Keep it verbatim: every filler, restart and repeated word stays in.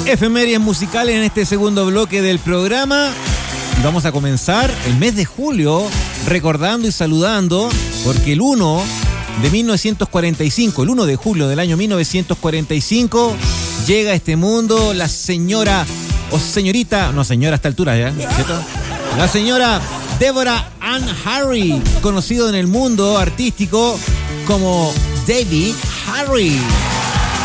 Efemérides musicales en este segundo bloque del programa. Vamos a comenzar el mes de julio recordando y saludando, porque el uno de mil novecientos cuarenta y cinco, el uno de julio del año mil novecientos cuarenta y cinco, llega a este mundo la señora, o señorita, no señora a esta altura ya, ¿cierto? La señora Deborah Ann Harry, conocido en el mundo artístico como Debbie Harry.